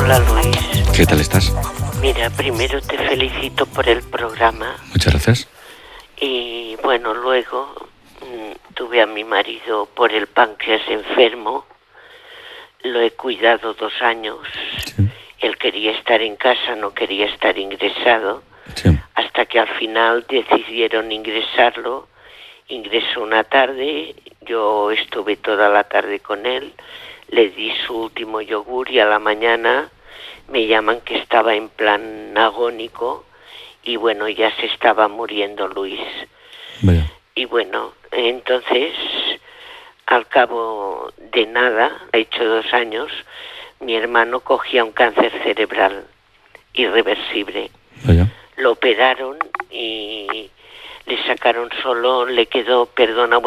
Hola Luis. ¿Qué tal estás? Mira, primero te felicito por el programa. Muchas gracias. Y bueno, luego tuve a mi marido por el páncreas enfermo. Lo he cuidado 2 años. Sí. Él quería estar en casa, no quería estar ingresado. Sí. Hasta que al final decidieron ingresarlo. Ingresó una tarde, yo estuve toda la tarde con él, le di su último yogur y a la mañana me llaman que estaba en plan agónico y bueno, ya se estaba muriendo Luis. Vaya. Y bueno, entonces, al cabo de nada, ha hecho 2 años, mi hermano cogía un cáncer cerebral irreversible. Vaya. Lo operaron y le sacaron solo, le quedó un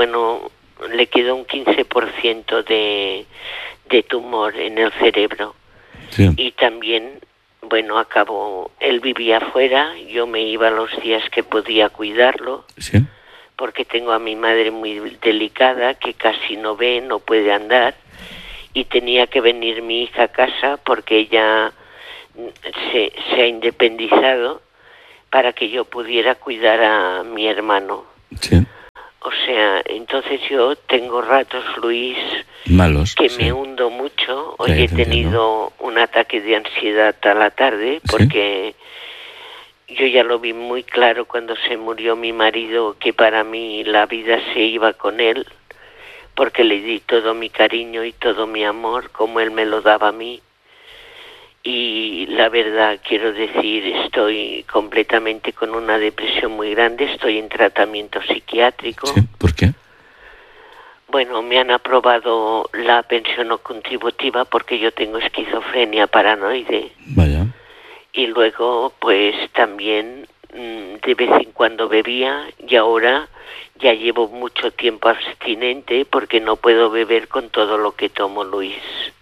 15% de tumor en el cerebro. Sí. Y también, bueno, acabó, él vivía afuera, yo me iba los días que podía cuidarlo, Sí. porque tengo a mi madre muy delicada, que casi no ve, no puede andar, y tenía que venir mi hija a casa porque ella se ha independizado para que yo pudiera cuidar a mi hermano. Sí. O sea, entonces yo tengo ratos, Luis, Malos. que sí. me hundo mucho. Hoy Ya, he te entiendo. tenido un ataque de ansiedad a la tarde porque yo ya lo vi muy claro cuando se murió mi marido, que para mí la vida se iba con él, porque le di todo mi cariño y todo mi amor como él me lo daba a mí. Y la verdad, quiero decir, estoy completamente con una depresión muy grande, estoy en tratamiento psiquiátrico. Sí. ¿Por qué? Bueno, me han aprobado la pensión no contributiva porque yo tengo esquizofrenia paranoide. Vaya. Y luego, pues también de vez en cuando bebía y ahora ya llevo mucho tiempo abstinente porque no puedo beber con todo lo que tomo, Luis.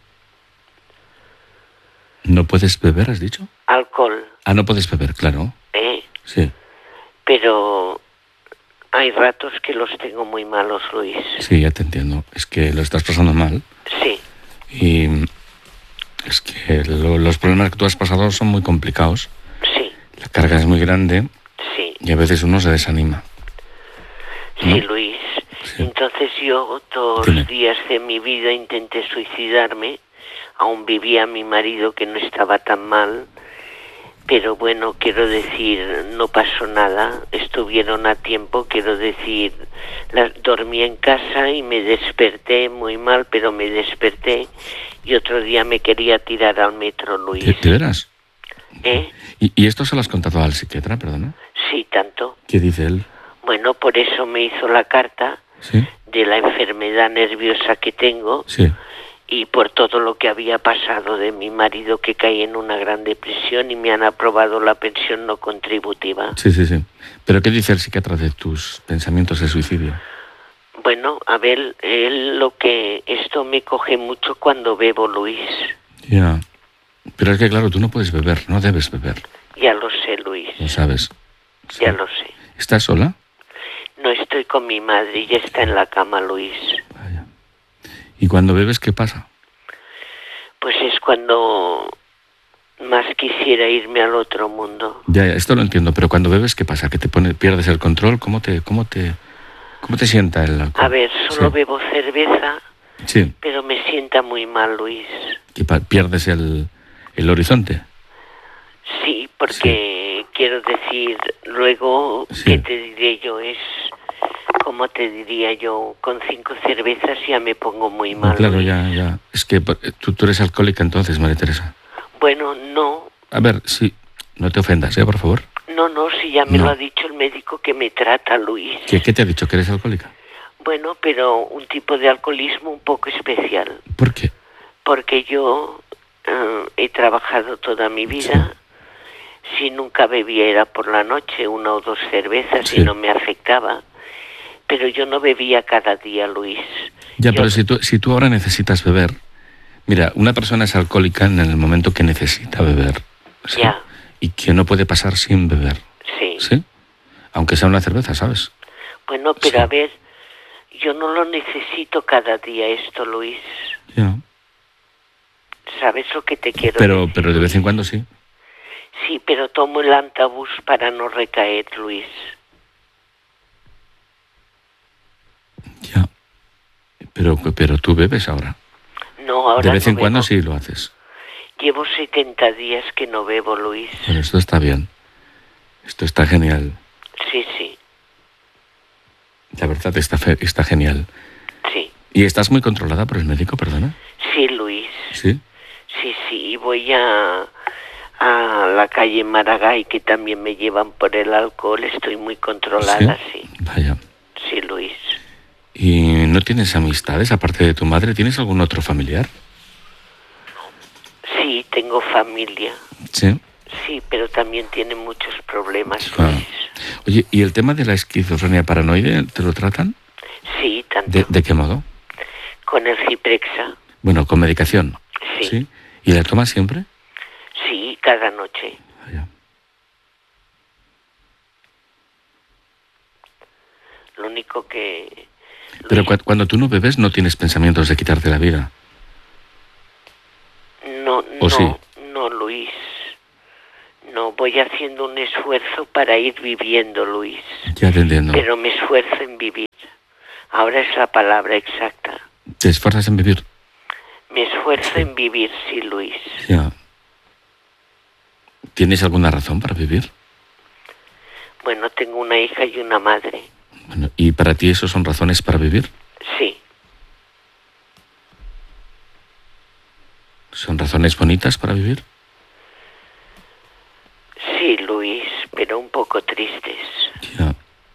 ¿No puedes beber, has dicho? Alcohol, Ah, no puedes beber, claro. Sí. pero hay ratos que los tengo muy malos, Luis. Sí, ya te entiendo. Es que lo estás pasando mal. Sí, Y es que los problemas que tú has pasado son muy complicados. sí, La carga es muy grande sí, y a veces uno se desanima. sí, ¿No? Luis. Sí. Entonces yo todos Dime. los días de mi vida intenté suicidarme. Aún vivía mi marido, que no estaba tan mal. Pero bueno, quiero decir, no pasó nada, estuvieron a tiempo, quiero decir, dormí en casa y me desperté muy mal, pero me desperté y otro día me quería tirar al metro, Luis. ¿De veras? ¿Eh? ¿Y esto se lo has contado al psiquiatra, perdona? Sí, tanto. ¿Qué dice él? Bueno, por eso me hizo la carta Sí. de la enfermedad nerviosa que tengo Sí. y por todo lo que había pasado de mi marido, que caí en una gran depresión y me han aprobado la pensión no contributiva. Sí, sí, sí. ¿Pero qué dice el psiquiatra de tus pensamientos de suicidio? Bueno, a ver, esto me coge mucho cuando bebo, Luis. Ya. Pero es que, claro, tú no puedes beber, no debes beber. Ya lo sé, Luis. Lo sabes. Sí. Ya lo sé. ¿Estás sola? No estoy con mi madre, ya está en la cama, Luis. Vaya. ¿Y cuando bebes qué pasa? Pues es cuando más quisiera irme al otro mundo. Ya, esto lo entiendo, pero cuando bebes ¿qué pasa? ¿Que pierdes el control? ¿Cómo te sienta el alcohol? A ver, solo Sí. bebo cerveza, Sí. pero me sienta muy mal, Luis. ¿Que pierdes el horizonte? Sí, porque quiero decir, luego, Sí. ¿qué te diré yo? ¿Cómo te diría yo? Con 5 cervezas ya me pongo muy mal. Claro, Luis. ya. Es que tú eres alcohólica entonces, María Teresa. Bueno, no. A ver, sí, no te ofendas, por favor. No, si ya me No. lo ha dicho el médico que me trata, Luis. ¿Qué te ha dicho? ¿Que eres alcohólica? Bueno, pero un tipo de alcoholismo un poco especial. ¿Por qué? Porque yo he trabajado toda mi vida. Si nunca bebía era por la noche, 1 o 2 cervezas y no me afectaba. Pero yo no bebía cada día, Luis. Ya, pero si tú ahora necesitas beber... Mira, una persona es alcohólica en el momento que necesita beber. ¿Sí? Ya. Y que no puede pasar sin beber. Sí. ¿Sí? Aunque sea una cerveza, ¿sabes? Bueno, pero Sí. a ver, yo no lo necesito cada día esto, Luis. Ya. ¿Sabes lo que te quiero Pero decir? de vez en cuando sí. Sí, pero tomo el antabús para no recaer, Luis. Ya. Pero tú bebes ahora. No, ahora De vez no en cuando bebo. sí lo haces. Llevo 70 días que no bebo, Luis. Bueno, esto está bien. Esto está genial. Sí, sí, La verdad está genial. sí. ¿Y estás muy controlada por el médico, perdona? Sí, Luis. Sí. Sí, sí. Y voy a la calle Maragall, que también me llevan por el alcohol. Estoy muy controlada, sí. Vaya. Sí, Luis. ¿Y no tienes amistades aparte de tu madre? ¿Tienes algún otro familiar? Sí, tengo familia. Sí. Sí, pero también tiene muchos problemas, Ah. Luis. Oye, ¿y el tema de la esquizofrenia paranoide te lo tratan? Sí, tanto. ¿De qué modo? Con el Ciprexa. Bueno, con medicación. Sí. ¿Y la tomas siempre? Sí, cada noche. Vaya. Lo único que... Pero Luis, cuando tú no bebes no tienes pensamientos de quitarte la vida. no, ¿O sí? no, Luis. No, voy haciendo un esfuerzo para ir viviendo, Luis. Ya te entiendo. Pero me esfuerzo en vivir. Ahora es la palabra exacta. ¿Te esfuerzas en vivir? Me esfuerzo Sí. en vivir, sí, Luis. Ya. ¿Tienes alguna razón para vivir? Bueno, tengo una hija y una madre. Bueno, ¿y para ti eso son razones para vivir? Sí, ¿Son razones bonitas para vivir? sí, Luis, pero un poco tristes. Ya.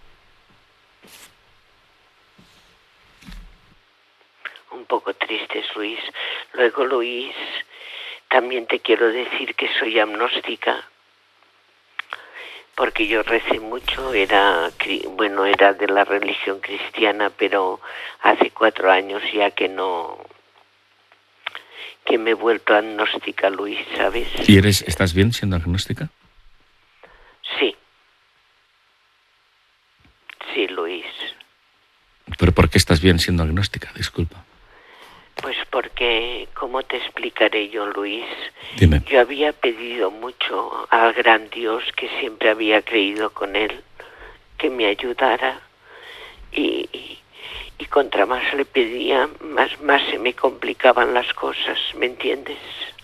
Un poco tristes, Luis. Luego, Luis, también te quiero decir que soy agnóstica, porque yo recé mucho, era de la religión cristiana, pero hace 4 años ya que me he vuelto agnóstica, Luis, ¿sabes? ¿Y estás bien siendo agnóstica? Sí. Sí, Luis. ¿Pero por qué estás bien siendo agnóstica? Disculpa. Pues porque, ¿cómo te explicaré yo, Luis? Dime. Yo había pedido mucho al gran Dios, que siempre había creído con él, que me ayudara, y contra más le pedía, más se me complicaban las cosas, ¿me entiendes?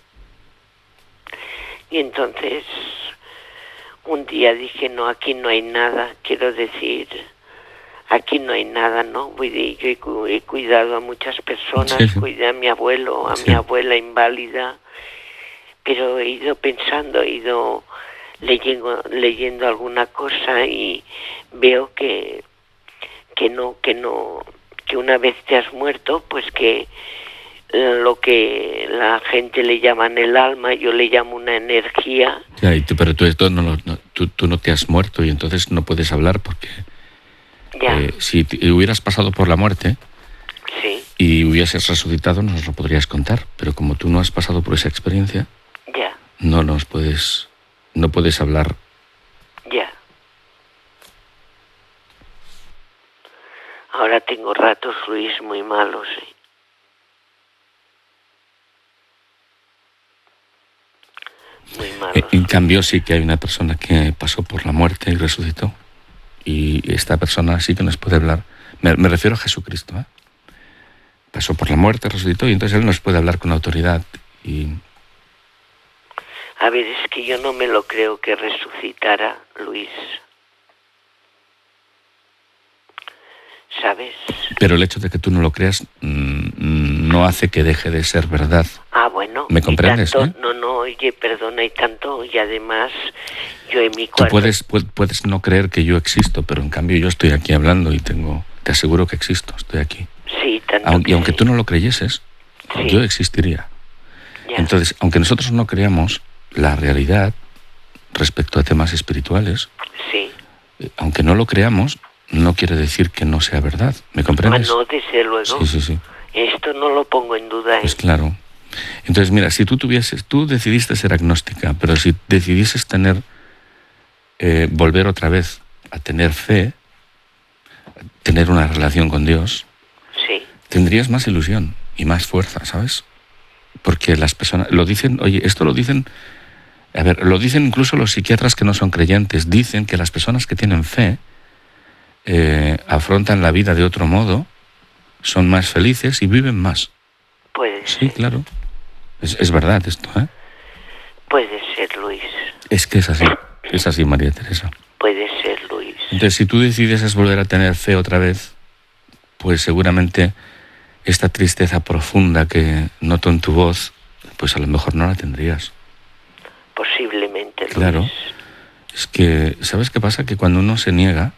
Y entonces un día dije, no, aquí no hay nada, quiero decir, aquí no hay nada, ¿no? Yo he cuidado a muchas personas, Sí. cuidé a mi abuelo, a Sí. mi abuela inválida, pero he ido pensando, he ido leyendo alguna cosa y veo que una vez te has muerto, pues que lo que la gente le llaman el alma, yo le llamo una energía. Ya, pero tú esto tú no te has muerto y entonces no puedes hablar porque Ya, si hubieras pasado por la muerte sí, y hubieses resucitado nos lo podrías contar, pero como tú no has pasado por esa experiencia, ya, no puedes hablar. ya. Ahora tengo ratos, Luis, muy malos, ¿eh? Muy malos. En cambio sí que hay una persona que pasó por la muerte y resucitó. Y esta persona sí que nos puede hablar. Me refiero a Jesucristo, ¿eh? Pasó por la muerte, resucitó y entonces Él nos puede hablar con autoridad. A ver, es que yo no me lo creo que resucitara, Luis. ¿Sabes? Pero el hecho de que tú no lo creas no hace que deje de ser verdad. Ah, bueno. ¿Me comprendes? No, oye, perdona, y tanto, y además yo en mi Tú cuarto... puedes no creer que yo existo, pero en cambio yo estoy aquí hablando y te aseguro que existo, estoy aquí. Sí, tanto Y aunque sí. tú no lo creyeses, Sí. yo existiría. Ya. Entonces, aunque nosotros no creamos la realidad respecto a temas espirituales, Sí. aunque no lo creamos, no quiere decir que no sea verdad. ¿Me comprendes? Ah, no, desde luego. Sí. Esto no lo pongo en duda, ¿eh? Pues claro. Entonces, mira, si tú decidiste ser agnóstica, pero si decidieses volver otra vez a tener fe, tener una relación con Dios, Sí, tendrías más ilusión y más fuerza, ¿sabes? Porque las personas lo dicen, oye, esto lo dicen, a ver, lo dicen incluso los psiquiatras que no son creyentes, dicen que las personas que tienen fe afrontan la vida de otro modo, son más felices y viven más. Puede Sí, ser. claro. Es verdad esto, ¿eh? Puede ser, Luis. Es que es así, María Teresa. Puede ser, Luis. Entonces, si tú decides volver a tener fe otra vez, pues seguramente esta tristeza profunda que noto en tu voz, pues a lo mejor no la tendrías. Posiblemente, Luis. Claro. Es que, ¿sabes qué pasa? Que cuando uno se niega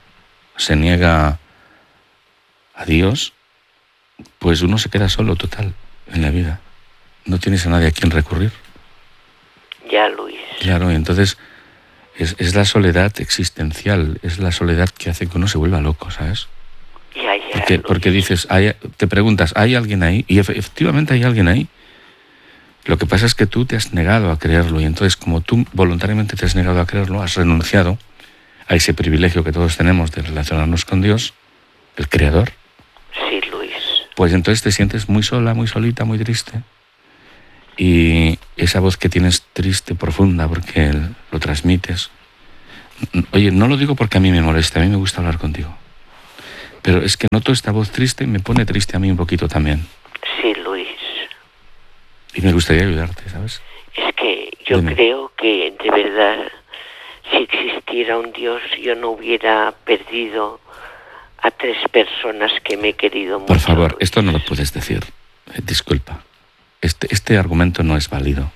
a Dios, pues uno se queda solo total en la vida. No tienes a nadie a quien recurrir. Ya, Luis. Claro, y entonces es la soledad existencial, es la soledad que hace que uno se vuelva loco, ¿sabes? Ya, Luis. Porque dices, te preguntas, ¿hay alguien ahí? Y efectivamente hay alguien ahí. Lo que pasa es que tú te has negado a creerlo, y entonces como tú voluntariamente te has negado a creerlo, has renunciado a ese privilegio que todos tenemos de relacionarnos con Dios, el Creador. Sí, Luis. Pues entonces te sientes muy sola, muy solita, muy triste. Y esa voz que tienes triste, profunda, porque lo transmites. Oye, no lo digo porque a mí me molesta, a mí me gusta hablar contigo. Pero es que noto esta voz triste y me pone triste a mí un poquito también. Sí, Luis. Y me gustaría ayudarte, ¿sabes? Es que yo Dime. creo que de verdad, si existiera un Dios, yo no hubiera perdido a 3 personas que me he querido mucho. Por favor, Luis. esto no lo puedes decir. Disculpa. Este argumento no es válido.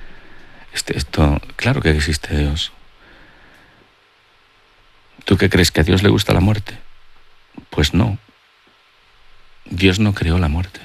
Claro que existe Dios. ¿Tú qué crees? ¿Que a Dios le gusta la muerte? Pues no. Dios no creó la muerte.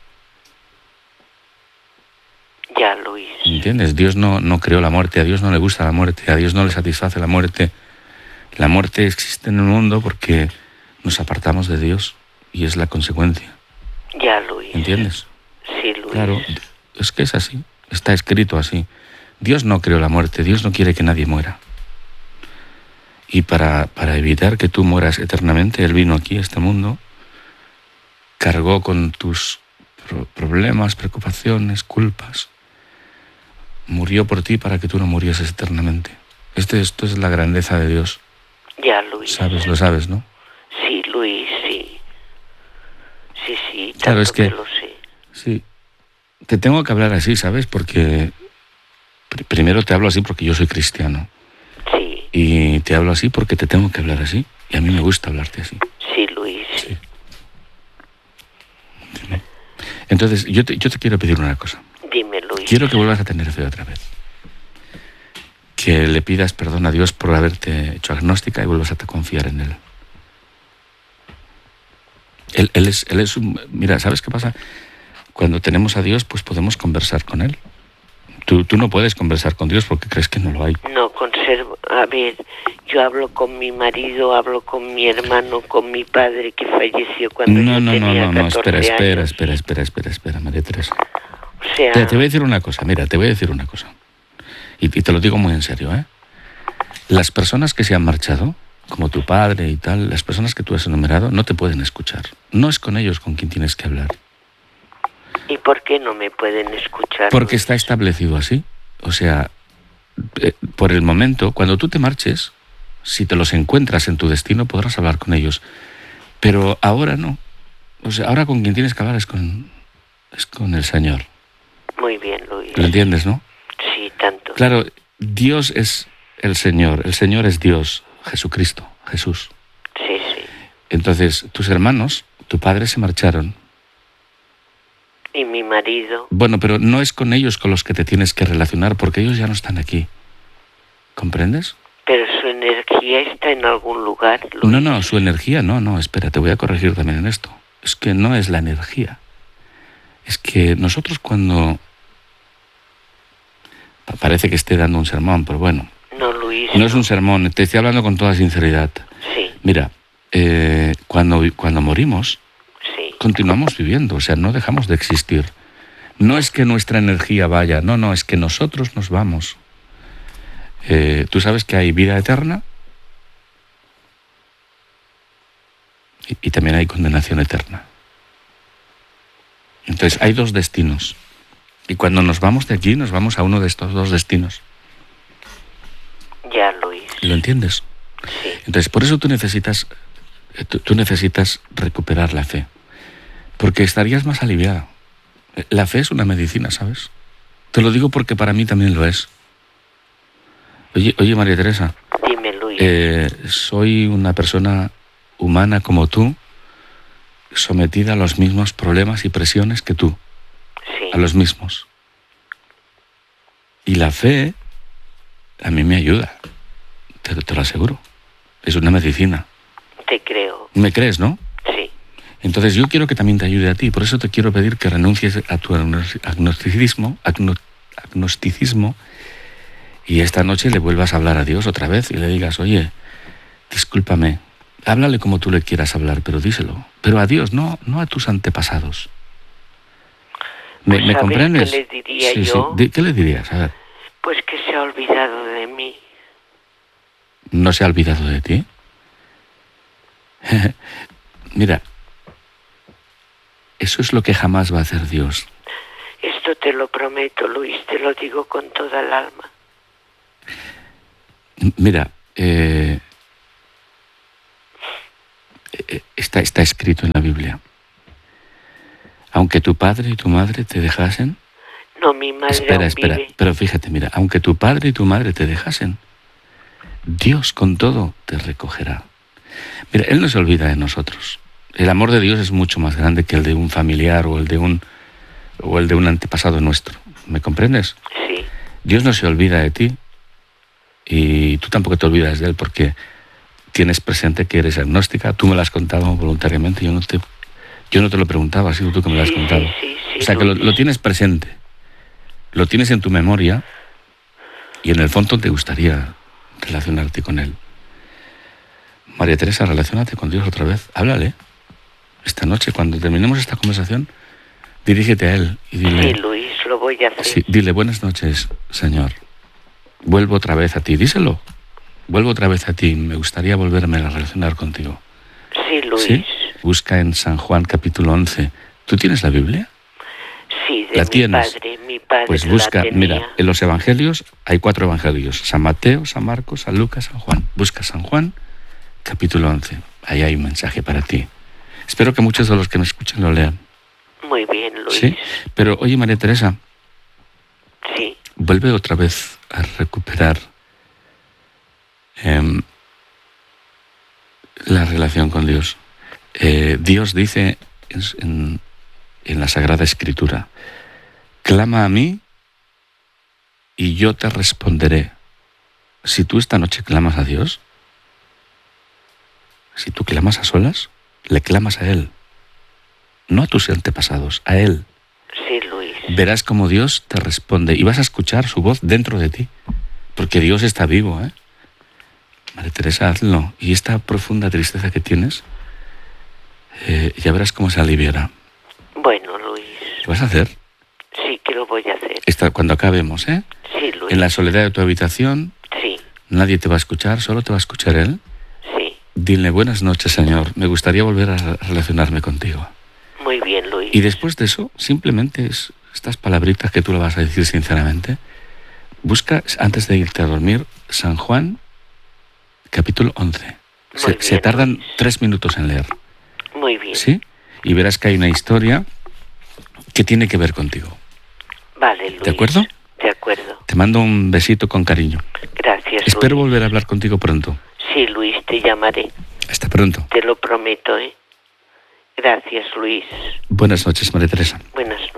Ya, Luis. ¿Entiendes? Dios no creó la muerte, a Dios no le gusta la muerte, a Dios no le satisface la muerte. La muerte existe en el mundo porque nos apartamos de Dios y es la consecuencia. Ya, Luis. ¿Entiendes? Sí, Luis. Claro, es que es así, está escrito así. Dios no creó la muerte, Dios no quiere que nadie muera. Y para evitar que tú mueras eternamente, Él vino aquí a este mundo, cargó con tus problemas, preocupaciones, culpas, murió por ti para que tú no murieses eternamente. Esto es la grandeza de Dios. Ya, Luis. Lo sabes, ¿no? Sí, Luis, sí. Sí, Claro, es que lo sé. sí, te tengo que hablar así, ¿sabes? Porque primero te hablo así porque yo soy cristiano. Sí. Y te hablo así porque te tengo que hablar así. Y a mí me gusta hablarte así. Sí, Luis. Sí. Dime. Entonces, yo te quiero pedir una cosa. Dime, Luis. Quiero que vuelvas a tener fe otra vez. Que le pidas perdón a Dios por haberte hecho agnóstica y vuelvas a confiar en Él. Él es un... Mira, ¿sabes qué pasa? Cuando tenemos a Dios, pues podemos conversar con Él. Tú no puedes conversar con Dios porque crees que no lo hay. No, conservo... A ver, yo hablo con mi marido, hablo con mi hermano, con mi padre que falleció cuando yo tenía 14 años. Espera, María Teresa. O sea... Te voy a decir una cosa, mira, te voy a decir una cosa. Y te lo digo muy en serio, ¿eh? Las personas que se han marchado, como tu padre y tal, las personas que tú has enumerado, no te pueden escuchar. No es con ellos con quien tienes que hablar. ¿Y por qué no me pueden escuchar? Porque está establecido así. O sea, por el momento, cuando tú te marches, si te los encuentras en tu destino, podrás hablar con ellos. Pero ahora no. O sea, ahora con quien tienes que hablar es con el Señor. Muy bien, Luis. ¿Lo entiendes, no? Sí, tanto. Claro, Dios es el Señor es Dios, Jesucristo, Jesús. Sí. Entonces, tus hermanos, tu padre se marcharon. Y mi marido. Bueno, pero no es con ellos con los que te tienes que relacionar, porque ellos ya no están aquí. ¿Comprendes? Pero su energía está en algún lugar, Luis. No, su energía, no, espera, te voy a corregir también en esto. Es que no es la energía. Es que nosotros cuando... Parece que esté dando un sermón, pero bueno. No, Luis. No es un sermón, te estoy hablando con toda sinceridad. Sí. Mira, cuando morimos, Sí. continuamos viviendo, o sea, no dejamos de existir. No es que nuestra energía vaya, no, es que nosotros nos vamos. Tú sabes que hay vida eterna y también hay condenación eterna. Entonces, hay 2 destinos. Y cuando nos vamos de aquí, nos vamos a uno de estos dos destinos. Ya, Luis. ¿Lo entiendes? Sí. Entonces, por eso tú necesitas recuperar la fe. Porque estarías más aliviada. La fe es una medicina, ¿sabes? Te lo digo porque para mí también lo es. Oye, María Teresa. Dime, Luis. Soy una persona humana como tú, sometida a los mismos problemas y presiones que tú. Sí. A los mismos. Y la fe a mí me ayuda. Te lo aseguro. Es una medicina. Te creo. ¿Me crees, no? Sí. Entonces yo quiero que también te ayude a ti. Por eso te quiero pedir que renuncies a tu agnosticismo y esta noche le vuelvas a hablar a Dios otra vez y le digas, oye, discúlpame, háblale como tú le quieras hablar, pero díselo. Pero a Dios, no a tus antepasados. ¿Me comprendes? ¿Qué le diría sí, yo? Sí. ¿Qué le dirías? A ver. Pues que se ha olvidado de mí. ¿No se ha olvidado de ti? Mira, eso es lo que jamás va a hacer Dios. Esto te lo prometo, Luis, te lo digo con toda el alma. Mira, está escrito en la Biblia. Aunque tu padre y tu madre te dejasen... No, mi madre Espera, vive. pero fíjate, mira, aunque tu padre y tu madre te dejasen, Dios con todo te recogerá. Mira, Él no se olvida de nosotros. El amor de Dios es mucho más grande que el de un familiar o el de un antepasado nuestro. ¿Me comprendes? Sí. Dios no se olvida de ti y tú tampoco te olvidas de Él porque tienes presente que eres agnóstica. Tú me lo has contado voluntariamente, yo no te lo preguntaba, ha sido tú que me lo has contado. Sí, o sea que lo tienes presente, lo tienes en tu memoria y en el fondo te gustaría relacionarte con Él. María Teresa, relaciónate con Dios otra vez, háblale. Esta noche, cuando terminemos esta conversación, dirígete a Él y dile... Sí, Luis, lo voy a hacer. Sí, dile, buenas noches, Señor. Vuelvo otra vez a ti, díselo. Vuelvo otra vez a ti, me gustaría volverme a relacionar contigo. Sí, Luis. ¿Sí? Busca en San Juan capítulo 11. ¿Tú tienes la Biblia? Sí, de ¿La tienes? Mi padre Pues busca, la tenía. mira, en los evangelios hay 4 evangelios. San Mateo, San Marcos, San Lucas, San Juan. Busca San Juan capítulo 11. Ahí hay un mensaje para ti. Espero que muchos de los que me escuchen lo lean. Muy bien, Luis. ¿Sí? Pero oye, María Teresa. Sí. Vuelve otra vez a recuperar la relación con Dios. Dios dice en la Sagrada Escritura, clama a mí y yo te responderé. Si tú esta noche clamas a Dios, si tú clamas a solas, le clamas a Él, no a tus antepasados, a Él. Sí, Luis. Verás cómo Dios te responde y vas a escuchar su voz dentro de ti, porque Dios está vivo, ¿eh? María Teresa, hazlo. Y esta profunda tristeza que tienes, ya verás cómo se aliviará. Bueno, Luis. ¿Qué vas a hacer? Sí, que lo voy a hacer. Cuando acabemos, ¿eh? Sí, Luis. En la soledad de tu habitación, sí. Nadie te va a escuchar, solo te va a escuchar Él. Sí. Dile, buenas noches, Señor, me gustaría volver a relacionarme contigo. Muy bien, Luis. Y después de eso, simplemente estas palabritas que tú le vas a decir sinceramente, busca, antes de irte a dormir, San Juan, capítulo 11. Se tardan 3 minutos en leer. Muy bien. ¿Sí? Y verás que hay una historia que tiene que ver contigo. Vale, Luis. ¿De acuerdo? De acuerdo. Te mando un besito con cariño. Gracias, Espero Luis. volver a hablar contigo pronto. Sí, Luis, te llamaré. Hasta pronto. Te lo prometo, ¿eh? Gracias, Luis. Buenas noches, María Teresa. Buenas noches.